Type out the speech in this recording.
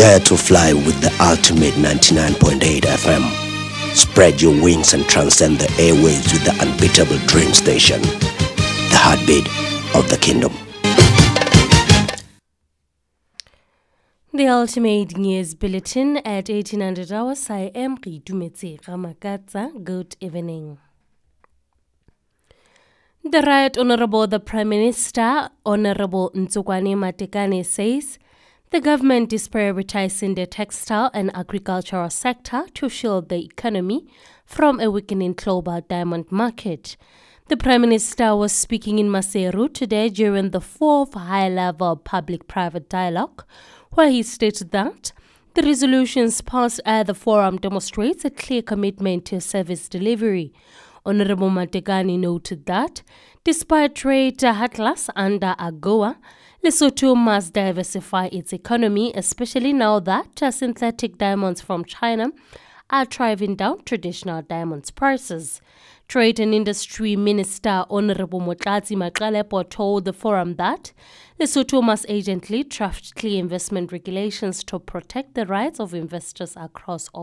Dare to fly with the ultimate 99.8 FM. Spread your wings and transcend the airwaves with the unbeatable Dream Station, the heartbeat of the kingdom. The Ultimate News Bulletin at 1800 hours. I am Ritumetse Ramakatsa. Good evening. The Right Honorable the Prime Minister, Honorable Ntsukwane Matekane, says the government is prioritizing the textile and agricultural sector to shield the economy from a weakening global diamond market. The Prime Minister was speaking in Maseru today during the 4th high-level public-private dialogue, where he stated that the resolutions passed at the forum demonstrates a clear commitment to service delivery. Honorable Matekane noted that despite trade headlines under AGOA, Lesotho must diversify its economy, especially now that synthetic diamonds from China are driving down traditional diamonds prices. Trade and Industry Minister Honorable Motlatsi Maqalepo told the forum that Lesotho must urgently draft clear investment regulations to protect the rights of investors across all